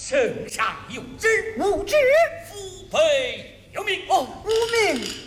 圣上有旨， 无旨。 腹背有命。 哦，无命。